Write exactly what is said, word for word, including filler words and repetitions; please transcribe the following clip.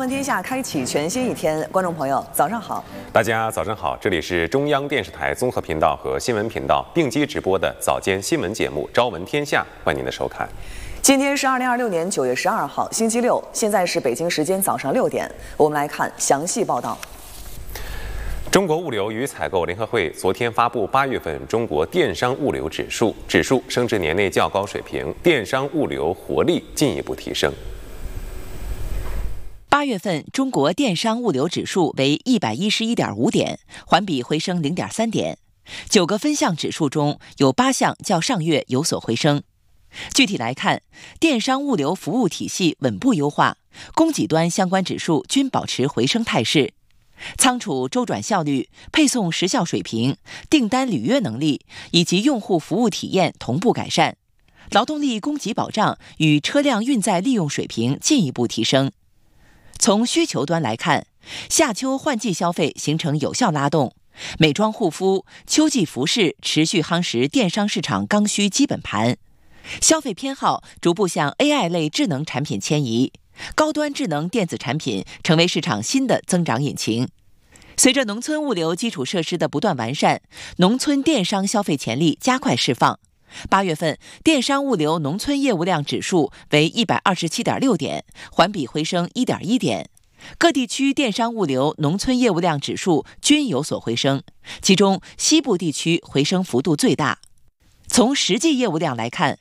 闻天下开启全新一天，观众朋友早上好， 大家早上好，这里是中央电视台综合频道和新闻频道并机直播的早间新闻节目《朝闻天下》，欢迎您的收看。 今天是二零二六年九月十二号，星期六，现在是北京时间早上六点，我们来看详细报道。 中国物流与采购联合会昨天发布八月份中国电商物流指数，指数升至年内较高水平，电商物流活力进一步提升。 八月份中国电商物流指数为一百一十一点五点，环比回升零点三点。九个分项指数中有八项较上月有所回升。具体来看，电商物流服务体系稳步优化，供给端相关指数均保持回升态势。仓储周转效率、配送时效水平、订单履约能力以及用户服务体验同步改善，劳动力供给保障与车辆运载利用水平进一步提升。从需求端来看，夏秋换季消费形成有效拉动，美妆护肤、秋季服饰持续夯实电商市场刚需基本盘，消费偏好逐步向 A I 类智能产品迁移，高端智能电子产品成为市场新的增长引擎。随着农村物流基础设施的不断完善，农村电商消费潜力加快释放。八月份电商物流农村业务量指数为一百二十七点六点，环比回升一点一点。各地区电商物流农村业务量指数均有所回升，其中西部地区回升幅度最大。从实际业务量来看，